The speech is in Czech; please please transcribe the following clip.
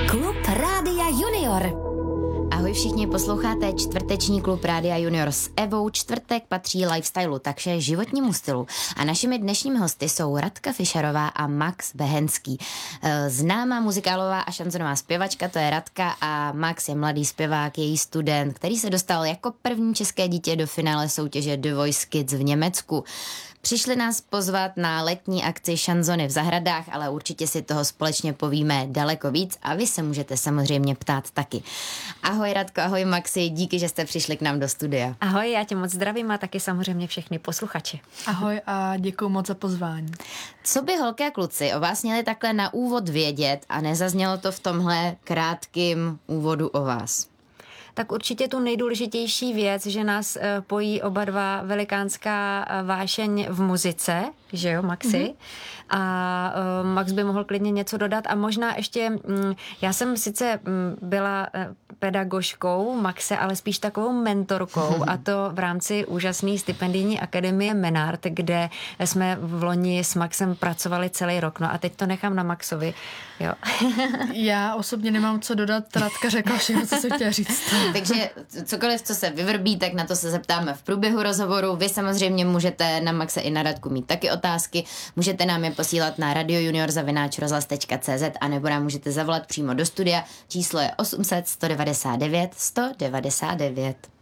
Klub Rádia Junior. Ahoj všichni, posloucháte čtvrteční Klub Rádia Junior s Evou. Čtvrtek patří lifestylu, takže životnímu stylu. A našimi dnešními hosty jsou Radka Fischerová a Max Behenský. Známá muzikálová a šanzonová zpěvačka, to je Radka, a Max je mladý zpěvák, její student, který se dostal jako první české dítě do finále soutěže The Voice Kids v Německu. Přišli nás pozvat na letní akci šanzony v zahradách, ale určitě si toho společně povíme daleko víc a vy se můžete samozřejmě ptát taky. Ahoj Radko, ahoj Maxi, díky, že jste přišli k nám do studia. Ahoj, já tě moc zdravím a taky samozřejmě všechny posluchači. Ahoj a děkuju moc za pozvání. Co by holky a kluci o vás měli takhle na úvod vědět a nezaznělo to v tomhle krátkým úvodu o vás? Tak určitě tu nejdůležitější věc, že nás pojí oba dva velikánská vášeň v muzice, že jo, Maxi? Mm-hmm. A Max by mohl klidně něco dodat a možná ještě, já jsem sice byla pedagožkou Maxe, ale spíš takovou mentorkou a to v rámci úžasné stipendijní akademie Menard, kde jsme v loni s Maxem pracovali celý rok. No a teď to nechám na Maxovi. Jo. Já osobně nemám co dodat, Radka řekla všechno, co se chtěla říct. Takže cokoliv, co se vyvrbí, tak na to se zeptáme v průběhu rozhovoru. Vy samozřejmě můžete na Maxe i na Radku mít taky otázky. Můžete nám je posílat na radiojunior@rozhlas.cz a nebo nám můžete zavolat přímo do studia. Číslo je 800 199 199.